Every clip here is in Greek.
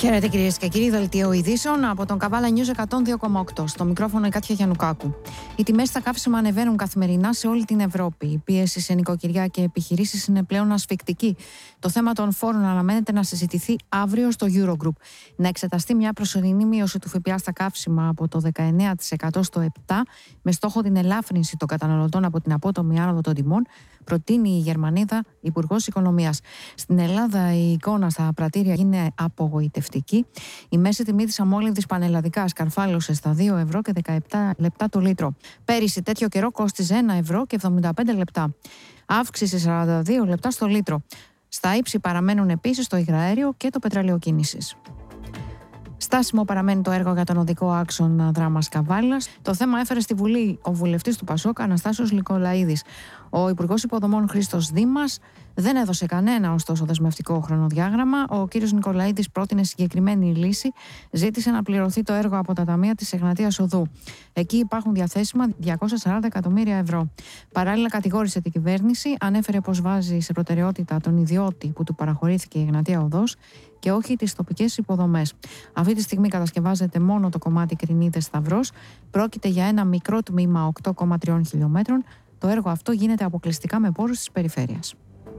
Χαίρετε κυρίες και κύριοι, δελτίο ειδήσεων από τον Καβάλα News 102,8. Στο μικρόφωνο η Κάτια Γιαννουκάκου. Οι τιμές στα καύσιμα ανεβαίνουν καθημερινά σε όλη την Ευρώπη. Η πίεση σε νοικοκυριά και επιχειρήσεις είναι πλέον ασφικτική. Το θέμα των φόρων αναμένεται να συζητηθεί αύριο στο Eurogroup. Να εξεταστεί μια προσωρινή μείωση του ΦΠΑ στα καύσιμα από το 19% στο 7%, με στόχο την ελάφρυνση των καταναλωτών από την απότομη άνοδο των τιμών, προτείνει η Γερμανίδα Υπουργός Οικονομίας. Στην Ελλάδα η εικόνα στα πρατήρια είναι απογοητευτική. Η μέση τιμή της αμόλυβδης πανελλαδικά σκαρφάλωσε στα 2 ευρώ και 17 λεπτά το λίτρο. Πέρυσι τέτοιο καιρό κόστιζε 1 ευρώ και 75 λεπτά. Αύξηση 42 λεπτά στο λίτρο. Στα ύψη παραμένουν επίσης το υγραέριο και το πετρέλαιο κίνησης. Στάσιμο παραμένει το έργο για τον οδικό άξονα Δράμας Καβάλας. Το θέμα έφερε στη Βουλή ο βουλευτής του Πασόκ Αναστάσιος Νικολαίδης. Ο Υπουργός Υποδομών Χρήστος Δήμας δεν έδωσε κανένα ωστόσο δεσμευτικό χρονοδιάγραμμα. Ο κύριος Νικολαίδης πρότεινε συγκεκριμένη λύση. Ζήτησε να πληρωθεί το έργο από τα ταμεία της Εγνατίας Οδού. Εκεί υπάρχουν διαθέσιμα 240 εκατομμύρια ευρώ. Παράλληλα, κατηγόρησε την κυβέρνηση, ανέφερε πως βάζει σε προτεραιότητα τον ιδιώτη που του παραχωρήθηκε η Εγνατία Οδός και όχι τις τοπικές υποδομές. Αυτή τη στιγμή κατασκευάζεται μόνο το κομμάτι Κρινίδες-Σταυρός. Πρόκειται για ένα μικρό τμήμα 8,3 χιλιόμετρων. Το έργο αυτό γίνεται αποκλειστικά με πόρους της περιφέρειας.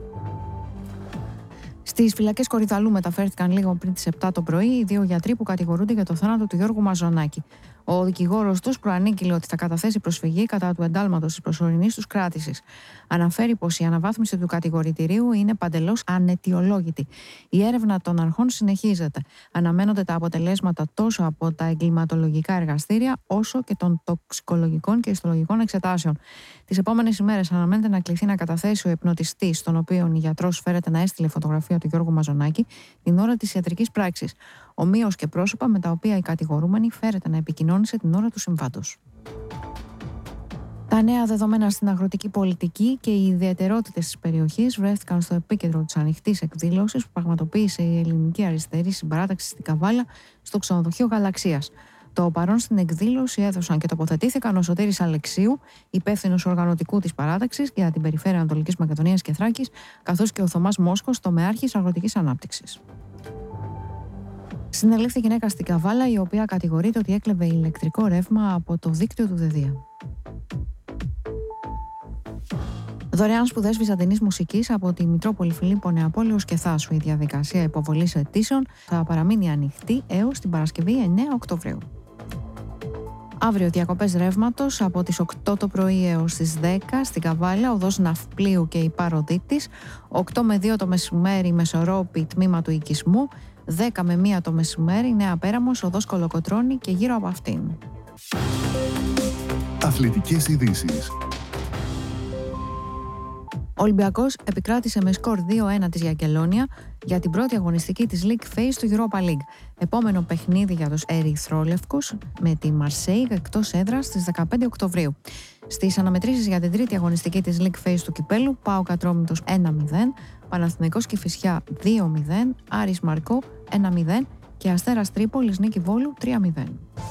Στις φυλακές Κορυδαλού μεταφέρθηκαν λίγο πριν τις 7 το πρωί οι δύο γιατροί που κατηγορούνται για το θάνατο του Γιώργου Μαζονάκη. Ο δικηγόρος τους προανήγγειλε ότι θα καταθέσει προσφυγή κατά του εντάλματος της προσωρινής τους κράτησης. Αναφέρει πως η αναβάθμιση του κατηγορητηρίου είναι παντελώς αναιτιολόγητη. Η έρευνα των αρχών συνεχίζεται. Αναμένονται τα αποτελέσματα τόσο από τα εγκληματολογικά εργαστήρια, όσο και των τοξικολογικών και ιστολογικών εξετάσεων. Τις επόμενες ημέρες αναμένεται να κληθεί να καταθέσει ο υπνοτιστής, στον οποίο η γιατρός φέρεται να έστειλε φωτογραφία του Γιώργου Μαζονάκη την ώρα της ιατρικής πράξης. Ομοίως και πρόσωπα με τα οποία η κατηγορούμενη φέρεται να επικοινώνησε την ώρα του συμβάντος. Τα νέα δεδομένα στην αγροτική πολιτική και οι ιδιαιτερότητες της περιοχής βρέθηκαν στο επίκεντρο της ανοιχτής εκδήλωσης που πραγματοποίησε η Ελληνική Αριστερή Συμπαράταξη στην Καβάλα στο ξενοδοχείο Γαλαξίας. Το παρόν στην εκδήλωση έδωσαν και τοποθετήθηκαν ο Σωτήρης Αλεξίου, υπεύθυνος οργανωτικού της παράταξης για την περιφέρεια Ανατολικής Μακεδονίας και Θράκης, καθώς και ο Θωμάς Μόσχος, τομεάρχης αγροτικής ανάπτυξης. Συνελήφθη γυναίκα στην Καβάλα, η οποία κατηγορείται ότι έκλεβε ηλεκτρικό ρεύμα από το δίκτυο του ΔΕΔΙΑ. Δωρεάν σπουδές βυζαντινής μουσικής από τη Μητρόπολη Φιλίππο Νεαπόλεως και Θάσου. Η διαδικασία υποβολής αιτήσεων θα παραμείνει ανοιχτή έως την Παρασκευή 9 Οκτωβρίου. Αύριο διακοπές ρεύματος από τις 8 το πρωί έως τις 10 στην Καβάλα, οδός Ναυπλίου και η Παροδίτης, 8 με 2 το μεσημέρι Μεσορόπη, τμήμα του οικισμού, 10 με 1 το μεσημέρι Νέα Πέραμος, οδός Κολοκοτρώνη και γύρω από αυτήν. Αθλητικές ειδήσεις. Ο Ολυμπιακός επικράτησε με σκορ 2-1 της Γιαγκελόνια για την πρώτη αγωνιστική της League Phase του Europa League. Επόμενο παιχνίδι για τους ερυθρόλευκους με τη Μαρσέιγ εκτός έδρας στις 15 Οκτωβρίου. Στις αναμετρήσεις για την τρίτη αγωνιστική της League Phase του Κυπέλλου, ΠΑΟΚ Ατρόμητος 1-0, Παναθηναϊκός Κηφισιά 2-0, Άρης Μαρκό 1-0 και Αστέρας Τρίπολης Νίκη Βόλου 3-0.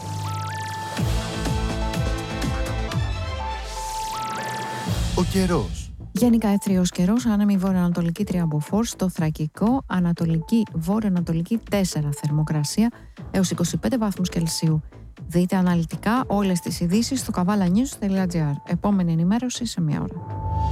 Ο καιρός. Γενικά εύθριος καιρός, άνεμη βορειοανατολική 3 από φόρ, στο Θρακικό, ανατολική βορειοανατολική 4 θερμοκρασία έως 25 βαθμούς Κελσίου. Δείτε αναλυτικά όλες τις ειδήσεις στο kavalanews.gr. Επόμενη ενημέρωση σε μία ώρα.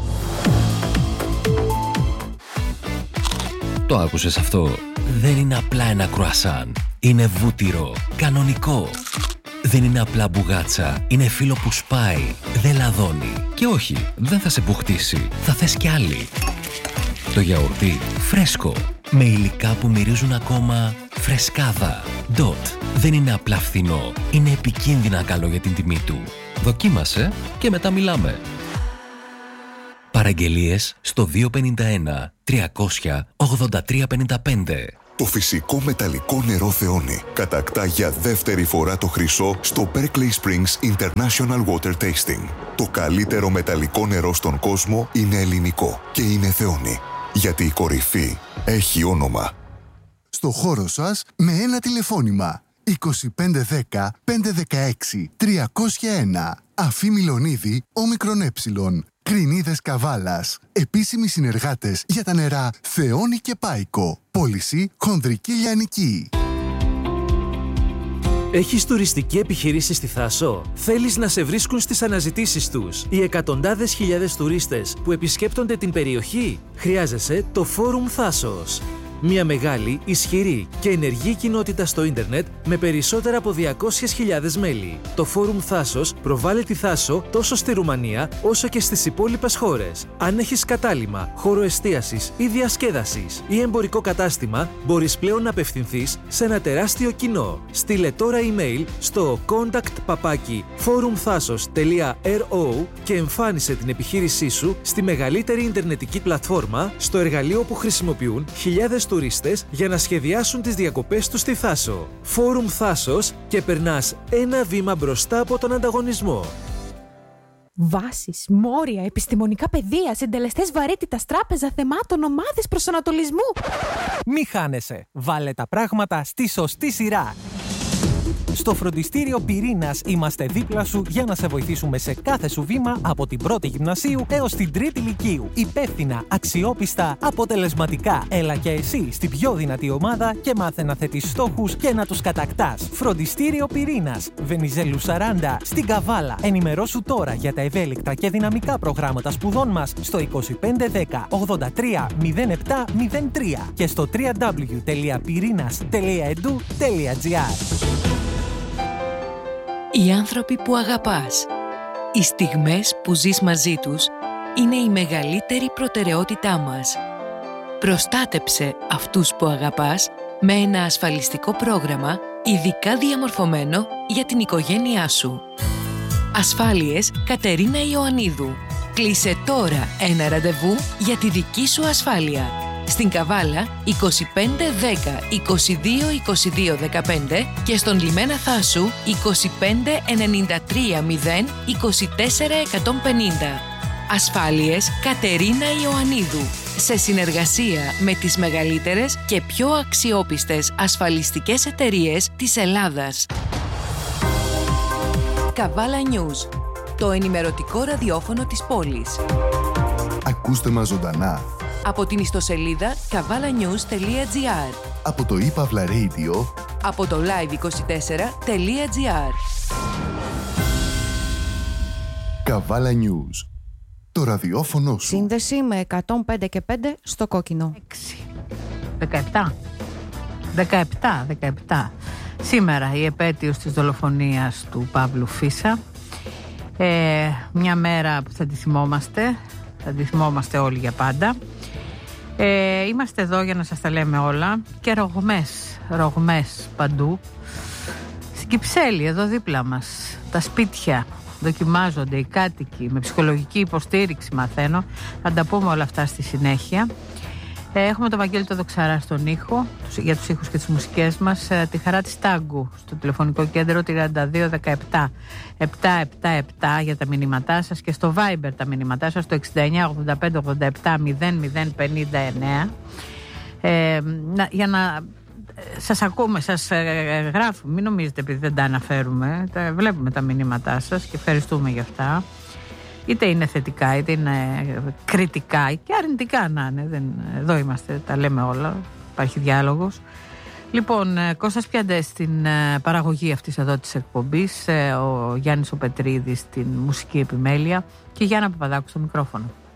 Το άκουσες αυτό? Δεν είναι απλά ένα κρουασάν. Είναι βούτυρο, κανονικό. Δεν είναι απλά μπουγάτσα, είναι φύλλο που σπάει, δεν λαδώνει. Και όχι, δεν θα σε μπουχτίσει, θα θες κι άλλη. Το γιαουρτί, φρέσκο, με υλικά που μυρίζουν ακόμα φρεσκάδα. Dot. Δεν είναι απλά φθηνό, είναι επικίνδυνα καλό για την τιμή του. Δοκίμασε και μετά μιλάμε. Παραγγελίες στο 251 300 8355. Το φυσικό μεταλλικό νερό Θεόνι κατακτά για δεύτερη φορά το χρυσό στο Berkeley Springs International Water Tasting. Το καλύτερο μεταλλικό νερό στον κόσμο είναι ελληνικό και είναι Θεόνι. Γιατί η κορυφή έχει όνομα. Στο χώρο σας με ένα τηλεφώνημα. 2510 516 301. Αφή Μιλονίδη, όμικρον έψιλον. Κρινίδες Καβάλας. Επίσημοι συνεργάτες για τα νερά Θεόνι και Πάικο. Πώληση Χονδρική Λιανική. Έχεις τουριστική επιχείρηση στη Θάσο? Θέλεις να σε βρίσκουν στις αναζητήσεις τους οι εκατοντάδες χιλιάδες τουρίστες που επισκέπτονται την περιοχή? Χρειάζεσαι το Φόρουμ Θάσος. Μια μεγάλη, ισχυρή και ενεργή κοινότητα στο ίντερνετ με περισσότερα από 200.000 μέλη. Το Φόρουμ Θάσος προβάλλει τη Θάσο τόσο στη Ρουμανία όσο και στις υπόλοιπες χώρες. Αν έχεις κατάλημα, χώρο εστίασης ή διασκέδασης ή εμπορικό κατάστημα, μπορείς πλέον να απευθυνθείς σε ένα τεράστιο κοινό. Στείλε τώρα email στο contact@forumthasos.ro και εμφάνισε την επιχείρησή σου στη μεγαλύτερη ιντερνετική πλατφόρμα, στο εργαλείο που χρησιμοποιούν χιλιάδες τουρίστες για να σχεδιάσουν τις διακοπές τους στη Θάσο. Φόρουμ Θάσος και περνάς ένα βήμα μπροστά από τον ανταγωνισμό. Βάσεις, μόρια, επιστημονικά πεδία, συντελεστές βαρύτητας, τράπεζα θεμάτων, ομάδες προσανατολισμού. Μη χάνεσαι. Βάλε τα πράγματα στη σωστή σειρά. Στο φροντιστήριο Πυρήνας είμαστε δίπλα σου για να σε βοηθήσουμε σε κάθε σου βήμα από την πρώτη γυμνασίου έως την τρίτη λυκείου. Υπεύθυνα, αξιόπιστα, αποτελεσματικά. Έλα και εσύ στην πιο δυνατή ομάδα και μάθε να θέτεις στόχους και να τους κατακτάς. Φροντιστήριο Πυρήνας, Βενιζέλου 40, στην Καβάλα. Ενημερώσου τώρα για τα ευέλικτα και δυναμικά προγράμματα σπουδών μας στο 2510 83 07 03 και στο www.pyrinas.edu.gr. Οι άνθρωποι που αγαπάς, οι στιγμές που ζεις μαζί τους είναι η μεγαλύτερη προτεραιότητά μας. Προστάτεψε αυτούς που αγαπάς με ένα ασφαλιστικό πρόγραμμα ειδικά διαμορφωμένο για την οικογένειά σου. Ασφάλειες Κατερίνα Ιωαννίδου. Κλείσε τώρα ένα ραντεβού για τη δική σου ασφάλεια. Στην Καβάλα 2510 22 22 15 και στον Λιμένα Θάσου 25 93 0 24 150. Ασφάλειες Κατερίνα Ιωαννίδου. Σε συνεργασία με τις μεγαλύτερες και πιο αξιόπιστες ασφαλιστικές εταιρείες της Ελλάδας. Καβάλα News. Το ενημερωτικό ραδιόφωνο της πόλης. Ακούστε μας ζωντανά Από την ιστοσελίδα kavalanews.gr, από το ePavla Radio, από το live24.gr. Καβάλα News, το ραδιόφωνο σου. Σύνδεση με 105 και 5 στο κόκκινο. 17. Σήμερα η επέτειος της δολοφονίας του Παύλου Φίσα. Μια μέρα που θα τη θυμόμαστε όλοι για πάντα. Είμαστε εδώ για να σας τα λέμε όλα και ρογμές παντού. Στην Κυψέλη, εδώ δίπλα μας, τα σπίτια δοκιμάζονται, οι κάτοικοι με ψυχολογική υποστήριξη μαθαίνω. Θα τα πούμε όλα αυτά στη συνέχεια. Έχουμε τον Βαγγέλη το Δοξαρά στον ήχο, για τους ήχους και τις μουσικές μας. Τη Χαρά της Τάγκου στο τηλεφωνικό κέντρο 32 17 777 για τα μηνύματά σας και στο Viber τα μηνύματά σας στο 69 85 87 00 59 για να σας ακούμε, σας γράφουμε. Μην νομίζετε επειδή δεν τα αναφέρουμε, βλέπουμε τα μηνύματά σας και ευχαριστούμε για αυτά. Είτε είναι θετικά, είτε είναι κριτικά και αρνητικά να είναι. Εδώ είμαστε, τα λέμε όλα. Υπάρχει διάλογος. Λοιπόν, Κώστας Πιαντές στην παραγωγή αυτής εδώ της εκπομπής, ο Γιάννης ο Πετρίδης στην μουσική επιμέλεια και Γιάννα Παπαδάκου στο μικρόφωνο.